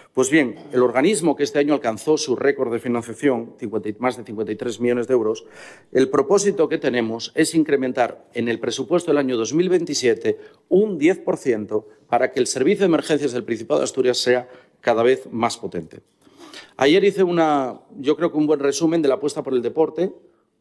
Pues bien, el organismo que este año alcanzó su récord de financiación, más de 53 millones de euros, el propósito que tenemos es incrementar en el presupuesto del año 2027 un 10% para que el servicio de emergencias del Principado de Asturias sea cada vez más potente. Ayer hice yo creo que un buen resumen de la apuesta por el deporte,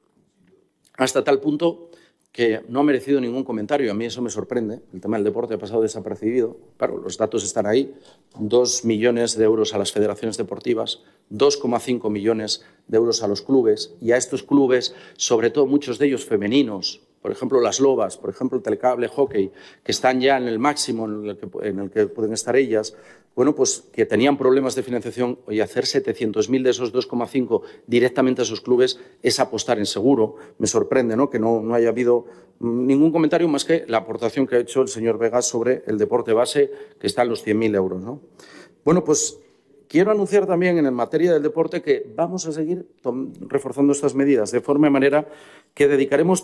hasta tal punto que no ha merecido ningún comentario. A mí eso me sorprende. El tema del deporte ha pasado desapercibido. Claro, los datos están ahí. 2 millones de euros a las federaciones deportivas, 2,5 millones de euros a los clubes, y a estos clubes, sobre todo muchos de ellos femeninos, por ejemplo las Lobas, por ejemplo el Telecable Hockey, que están ya en el máximo en el que pueden estar ellas, bueno, pues que tenían problemas de financiación, y hacer 700.000 de esos 2,5 directamente a esos clubes es apostar en seguro. Me sorprende, ¿no?, que no haya habido ningún comentario más que la aportación que ha hecho el señor Vegas sobre el deporte base, que está en los 100.000 euros, ¿no? Bueno, pues quiero anunciar también en materia del deporte que vamos a seguir reforzando estas medidas, de forma y manera que dedicaremos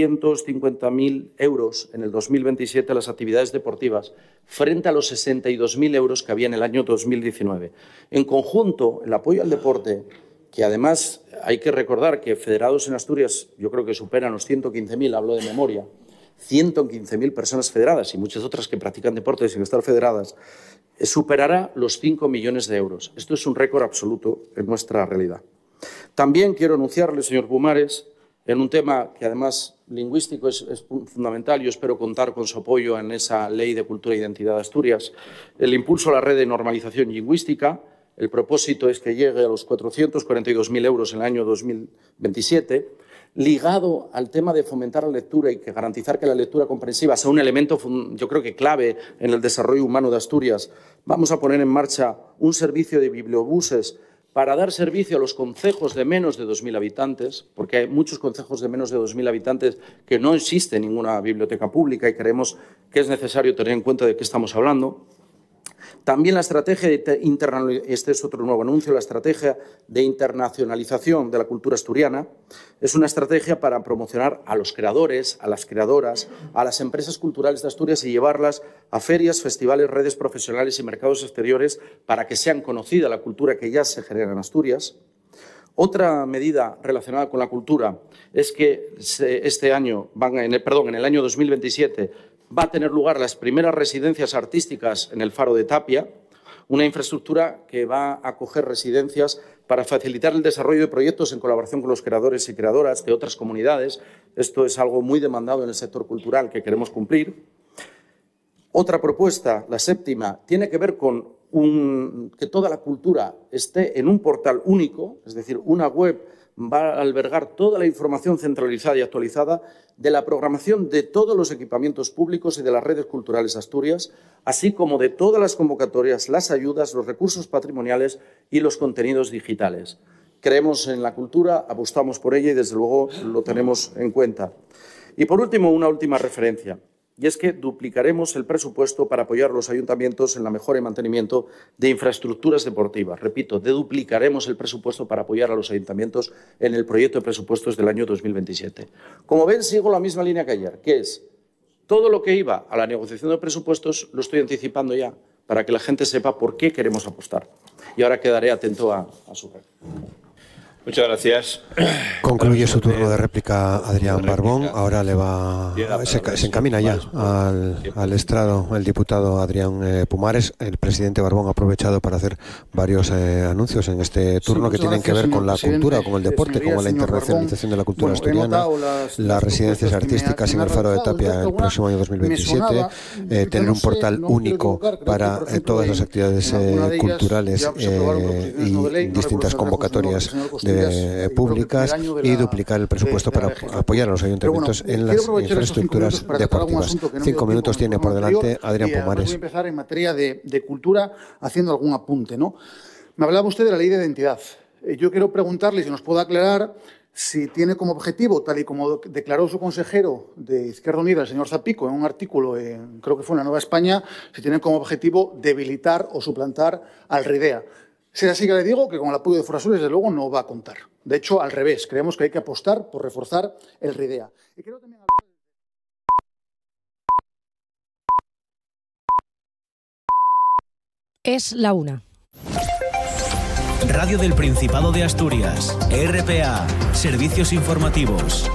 350.000 euros en el 2027 a las actividades deportivas, frente a los 62.000 euros que había en el año 2019. En conjunto, el apoyo al deporte, que además hay que recordar que federados en Asturias yo creo que superan los 115.000, hablo de memoria, 115.000 personas federadas y muchas otras que practican deporte sin estar federadas, superará los 5 millones de euros. Esto es un récord absoluto en nuestra realidad. También quiero anunciarle, señor Pumares, en un tema que además lingüístico es fundamental, yo espero contar con su apoyo en esa Ley de Cultura e Identidad de Asturias, el impulso a la red de normalización lingüística. El propósito es que llegue a los 442.000 euros en el año 2027, ligado al tema de fomentar la lectura y que garantizar que la lectura comprensiva sea un elemento, yo creo que clave en el desarrollo humano de Asturias. Vamos a poner en marcha un servicio de bibliobuses para dar servicio a los concejos de menos de 2.000 habitantes, porque hay muchos concejos de menos de 2.000 habitantes que no existe ninguna biblioteca pública y creemos que es necesario tener en cuenta de qué estamos hablando. También la estrategia este es otro nuevo anuncio, la estrategia de internacionalización de la cultura asturiana. Es una estrategia para promocionar a los creadores, a las creadoras, a las empresas culturales de Asturias y llevarlas a ferias, festivales, redes profesionales y mercados exteriores para que sean conocida la cultura que ya se genera en Asturias. Otra medida relacionada con la cultura es que este año, en el año 2027, va a tener lugar las primeras residencias artísticas en el Faro de Tapia, una infraestructura que va a acoger residencias para facilitar el desarrollo de proyectos en colaboración con los creadores y creadoras de otras comunidades. Esto es algo muy demandado en el sector cultural que queremos cumplir. Otra propuesta, la séptima, tiene que ver con que toda la cultura esté en un portal único, es decir, una web va a albergar toda la información centralizada y actualizada de la programación de todos los equipamientos públicos y de las redes culturales de Asturias, así como de todas las convocatorias, las ayudas, los recursos patrimoniales y los contenidos digitales. Creemos en la cultura, apostamos por ella y, desde luego, lo tenemos en cuenta. Y, por último, una última referencia. Y es que duplicaremos el presupuesto para apoyar a los ayuntamientos en la mejora y mantenimiento de infraestructuras deportivas. Repito, duplicaremos el presupuesto para apoyar a los ayuntamientos en el proyecto de presupuestos del año 2027. Como ven, sigo la misma línea que ayer, que es todo lo que iba a la negociación de presupuestos lo estoy anticipando ya para que la gente sepa por qué queremos apostar. Y ahora quedaré atento a su réplica. Muchas gracias. Concluye su turno de réplica Adrián Barbón. Ahora se encamina ya al estrado el diputado Adrián Pumares. El presidente Barbón ha aprovechado para hacer varios anuncios en este turno que tienen que ver con la cultura, con el deporte, con la internacionalización de la cultura asturiana, las residencias artísticas en el Faro de Tapia el próximo año 2027, tener un portal único para todas las actividades culturales y distintas convocatorias públicas y duplicar el presupuesto para apoyar a los ayuntamientos en las infraestructuras deportivas. 5 minutos tiene por delante Adrián Pumares. Voy a empezar en materia de cultura haciendo algún apunte, ¿no? Me hablaba usted de la ley de identidad. Yo quiero preguntarle si nos puede aclarar si tiene como objetivo, tal y como declaró su consejero de Izquierda Unida, el señor Zapico, en un artículo, creo que fue en La Nueva España, si tiene como objetivo debilitar o suplantar al RIDEA. Si es así, que le digo que con el apoyo de Furasures, desde luego, no va a contar. De hecho, al revés, creemos que hay que apostar por reforzar el RIDEA. Y quiero también hablar... Es la 1. Radio del Principado de Asturias, RPA, Servicios Informativos.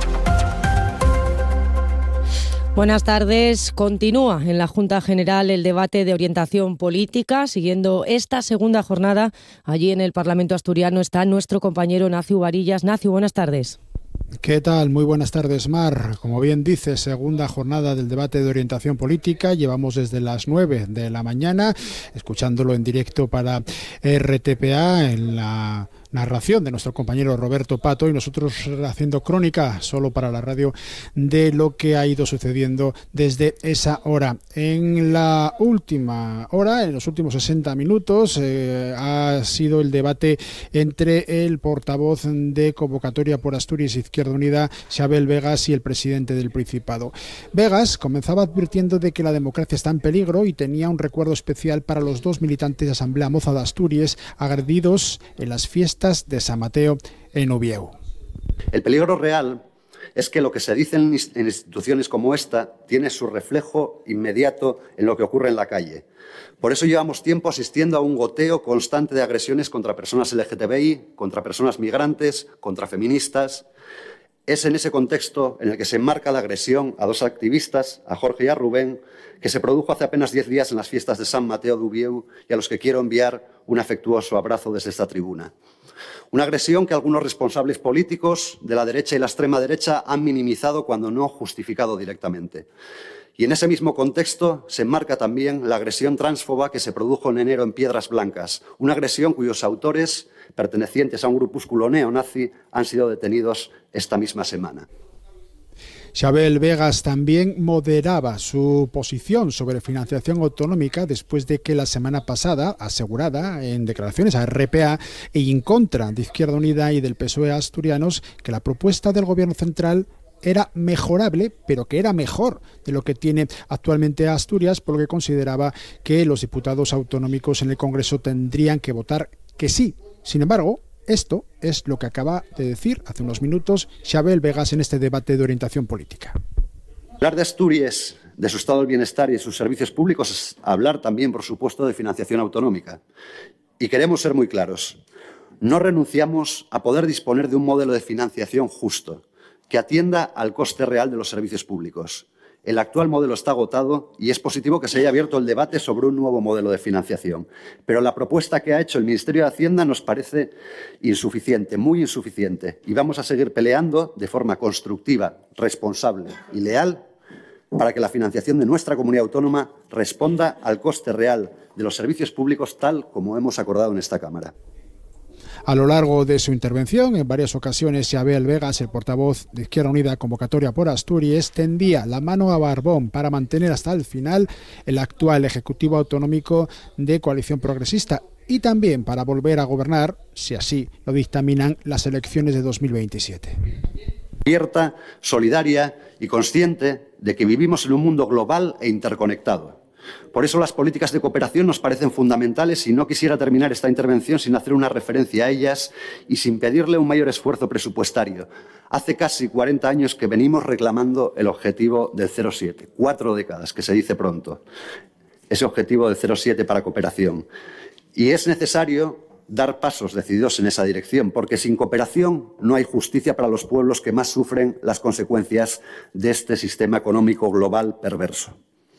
Buenas tardes. Continúa en la Junta General el debate de orientación política. Siguiendo esta segunda jornada, allí en el Parlamento asturiano está nuestro compañero Nacio Varillas. Nacio, buenas tardes. ¿Qué tal? Muy buenas tardes, Mar. Como bien dice, segunda jornada del debate de orientación política. Llevamos desde las 9 de la mañana, escuchándolo en directo para RTPA en la narración de nuestro compañero Roberto Pato y nosotros haciendo crónica solo para la radio de lo que ha ido sucediendo desde esa hora. En la última hora, en los últimos 60 minutos, ha sido el debate entre el portavoz de Convocatoria por Asturias Izquierda Unida, Xabel Vegas, y el presidente del Principado. Vegas comenzaba advirtiendo de que la democracia está en peligro y tenía un recuerdo especial para los dos militantes de Asamblea Moza de Asturias agredidos en las fiestas de San Mateo en Ubieu. El peligro real es que lo que se dice en instituciones como esta tiene su reflejo inmediato en lo que ocurre en la calle. Por eso llevamos tiempo asistiendo a un goteo constante de agresiones contra personas LGTBI, contra personas migrantes, contra feministas. Es en ese contexto en el que se enmarca la agresión a dos activistas, a Jorge y a Rubén, que se produjo hace apenas 10 días en las fiestas de San Mateo de Ubieu y a los que quiero enviar un afectuoso abrazo desde esta tribuna. Una agresión que algunos responsables políticos de la derecha y la extrema derecha han minimizado cuando no justificado directamente. Y en ese mismo contexto se enmarca también la agresión transfoba que se produjo en enero en Piedras Blancas, una agresión cuyos autores, pertenecientes a un grupúsculo neonazi, han sido detenidos esta misma semana. Xabel Vegas también moderaba su posición sobre financiación autonómica después de que la semana pasada asegurara en declaraciones a RPA y en contra de Izquierda Unida y del PSOE asturianos que la propuesta del Gobierno central era mejorable, pero que era mejor de lo que tiene actualmente Asturias, por lo que consideraba que los diputados autonómicos en el Congreso tendrían que votar que sí. Sin embargo, esto es lo que acaba de decir hace unos minutos Xabel Vegas en este debate de orientación política. Hablar de Asturias, de su estado del bienestar y de sus servicios públicos es hablar también, por supuesto, de financiación autonómica. Y queremos ser muy claros. No renunciamos a poder disponer de un modelo de financiación justo, que atienda al coste real de los servicios públicos. El actual modelo está agotado y es positivo que se haya abierto el debate sobre un nuevo modelo de financiación. Pero la propuesta que ha hecho el Ministerio de Hacienda nos parece insuficiente, muy insuficiente. Y vamos a seguir peleando de forma constructiva, responsable y leal para que la financiación de nuestra comunidad autónoma responda al coste real de los servicios públicos tal como hemos acordado en esta Cámara. A lo largo de su intervención, en varias ocasiones, Xabel Vegas, el portavoz de Izquierda Unida Convocatoria por Asturias, tendía la mano a Barbón para mantener hasta el final el actual Ejecutivo Autonómico de Coalición Progresista y también para volver a gobernar, si así lo dictaminan, las elecciones de 2027. Abierta, solidaria y consciente de que vivimos en un mundo global e interconectado. Por eso las políticas de cooperación nos parecen fundamentales y no quisiera terminar esta intervención sin hacer una referencia a ellas y sin pedirle un mayor esfuerzo presupuestario. Hace casi 40 años que venimos reclamando el objetivo del 0,7, 4 décadas, que se dice pronto, ese objetivo del 0,7 para cooperación. Y es necesario dar pasos decididos en esa dirección, porque sin cooperación no hay justicia para los pueblos que más sufren las consecuencias de este sistema económico global perverso.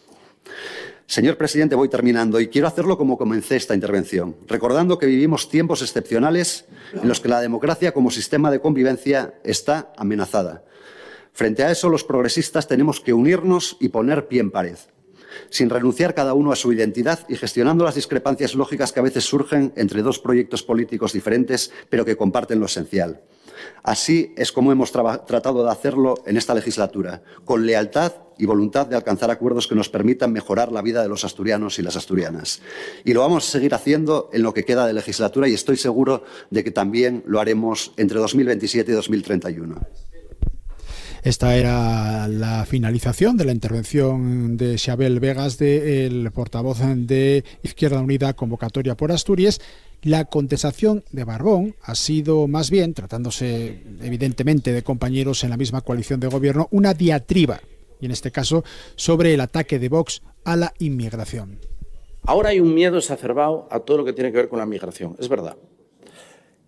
Señor presidente, voy terminando y quiero hacerlo como comencé esta intervención, recordando que vivimos tiempos excepcionales en los que la democracia como sistema de convivencia está amenazada. Frente a eso, los progresistas tenemos que unirnos y poner pie en pared, sin renunciar cada uno a su identidad y gestionando las discrepancias lógicas que a veces surgen entre dos proyectos políticos diferentes, pero que comparten lo esencial. Así es como hemos tratado de hacerlo en esta legislatura, con lealtad y voluntad de alcanzar acuerdos que nos permitan mejorar la vida de los asturianos y las asturianas. Y lo vamos a seguir haciendo en lo que queda de legislatura y estoy seguro de que también lo haremos entre 2027 y 2031. Esta era la finalización de la intervención de Xabel Vegas, del portavoz de Izquierda Unida Convocatoria por Asturias. La contestación de Barbón ha sido más bien, tratándose evidentemente de compañeros en la misma coalición de gobierno, una diatriba, y en este caso sobre el ataque de Vox a la inmigración. Ahora hay un miedo exacerbado a todo lo que tiene que ver con la migración, es verdad.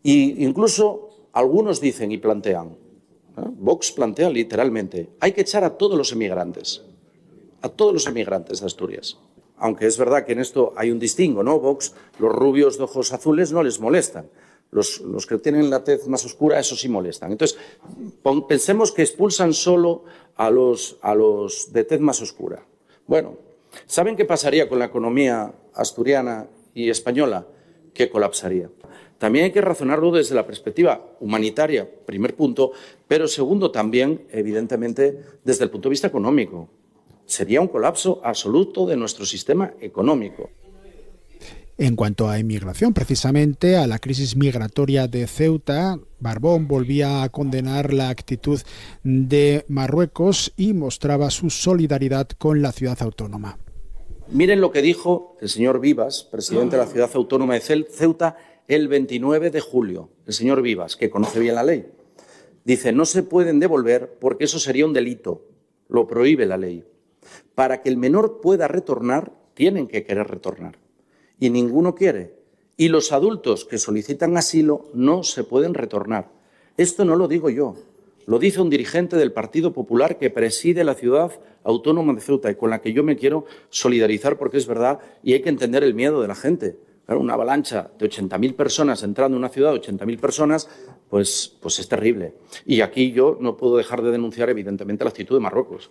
Y incluso algunos dicen y plantean, ¿no? Vox plantea literalmente, hay que echar a todos los emigrantes de Asturias. Aunque es verdad que en esto hay un distingo, ¿no? Vox, los rubios de ojos azules no les molestan. Los que tienen la tez más oscura, eso sí molestan. Entonces, pensemos que expulsan solo a los de tez más oscura. Bueno, ¿saben qué pasaría con la economía asturiana y española? Que colapsaría. También hay que razonarlo desde la perspectiva humanitaria, primer punto, pero segundo también, evidentemente, desde el punto de vista económico. Sería un colapso absoluto de nuestro sistema económico. En cuanto a inmigración, precisamente a la crisis migratoria de Ceuta, Barbón volvía a condenar la actitud de Marruecos y mostraba su solidaridad con la ciudad autónoma. Miren lo que dijo el señor Vivas, presidente de la ciudad autónoma de Ceuta, el 29 de julio. El señor Vivas, que conoce bien la ley, dice: no se pueden devolver porque eso sería un delito, lo prohíbe la ley. Para que el menor pueda retornar, tienen que querer retornar. Y ninguno quiere. Y los adultos que solicitan asilo no se pueden retornar. Esto no lo digo yo, lo dice un dirigente del Partido Popular que preside la ciudad autónoma de Ceuta y con la que yo me quiero solidarizar porque es verdad y hay que entender el miedo de la gente. Claro, una avalancha de 80.000 personas entrando en una ciudad de 80.000 personas, pues es terrible. Y aquí yo no puedo dejar de denunciar evidentemente la actitud de Marruecos.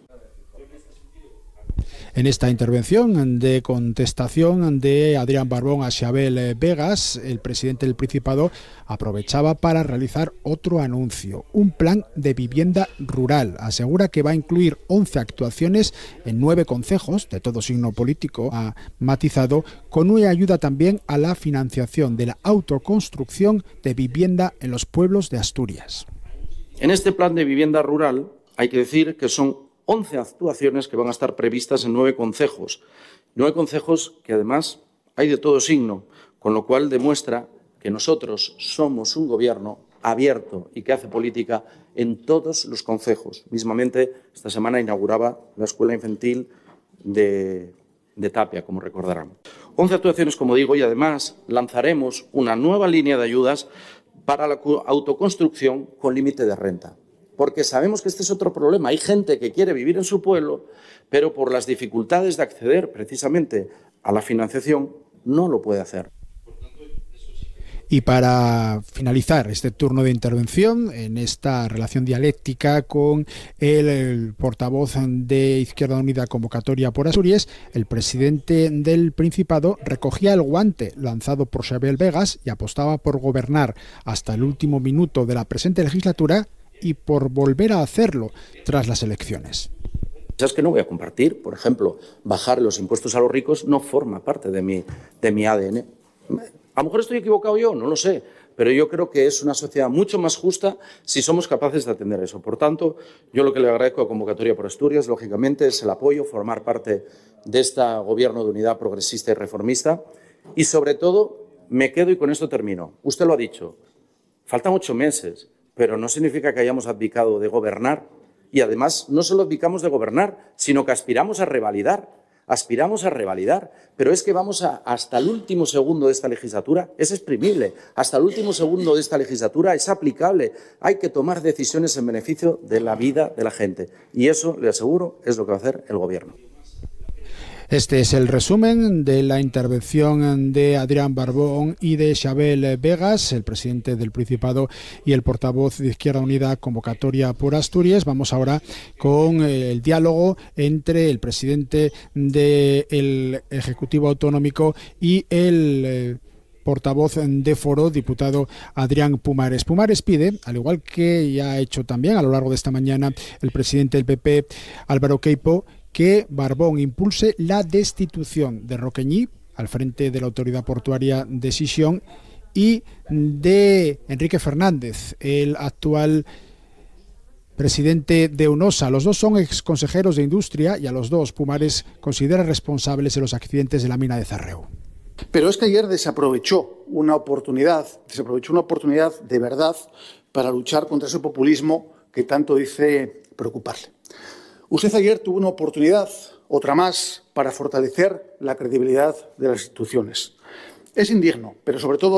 En esta intervención de contestación de Adrián Barbón a Xabel Vegas, el presidente del Principado aprovechaba para realizar otro anuncio, un plan de vivienda rural. Asegura que va a incluir 11 actuaciones en 9 concejos, de todo signo político, ha matizado, con una ayuda también a la financiación de la autoconstrucción de vivienda en los pueblos de Asturias. En este plan de vivienda rural hay que decir que son 11 actuaciones que van a estar previstas en 9 concejos. 9 concejos que además hay de todo signo, con lo cual demuestra que nosotros somos un gobierno abierto y que hace política en todos los concejos. Mismamente, esta semana inauguraba la escuela infantil de Tapia, como recordarán. 11 actuaciones, como digo, y además lanzaremos una nueva línea de ayudas para la autoconstrucción con límite de renta. Porque sabemos que este es otro problema. Hay gente que quiere vivir en su pueblo, pero por las dificultades de acceder precisamente a la financiación no lo puede hacer. Y para finalizar este turno de intervención en esta relación dialéctica con el portavoz de Izquierda Unida Convocatoria por Asturias, el presidente del Principado recogía el guante lanzado por Xabel Vegas y apostaba por gobernar hasta el último minuto de la presente legislatura y por volver a hacerlo tras las elecciones. Es que no voy a compartir, por ejemplo, bajar los impuestos a los ricos no forma parte de mi ADN. A lo mejor estoy equivocado yo, no lo sé, pero yo creo que es una sociedad mucho más justa si somos capaces de atender eso. Por tanto, yo lo que le agradezco a Convocatoria por Asturias, lógicamente, es el apoyo, formar parte de este gobierno de unidad progresista y reformista y, sobre todo, me quedo y con esto termino. Usted lo ha dicho, faltan 8 meses. Pero no significa que hayamos abdicado de gobernar y además no solo abdicamos de gobernar, sino que aspiramos a revalidar, pero es que vamos hasta el último segundo de esta legislatura, es exprimible, hasta el último segundo de esta legislatura es aplicable, hay que tomar decisiones en beneficio de la vida de la gente y eso, le aseguro, es lo que va a hacer el Gobierno. Este es el resumen de la intervención de Adrián Barbón y de Xabel Vegas, el presidente del Principado y el portavoz de Izquierda Unida Convocatoria por Asturias. Vamos ahora con el diálogo entre el presidente del Ejecutivo Autonómico y el portavoz de Foro, diputado Adrián Pumares. Pumares pide, al igual que ya ha hecho también a lo largo de esta mañana el presidente del PP, Álvaro Queipo, que Barbón impulse la destitución de Roqueñi al frente de la Autoridad Portuaria de Sisión y de Enrique Fernández, el actual presidente de UNOSA. Los dos son exconsejeros de Industria y a los dos Pumares considera responsables de los accidentes de la mina de Zarreu. Pero es que ayer desaprovechó una oportunidad de verdad para luchar contra ese populismo que tanto dice preocuparle. Usted ayer tuvo una oportunidad, otra más, para fortalecer la credibilidad de las instituciones. Es indigno, pero sobre todo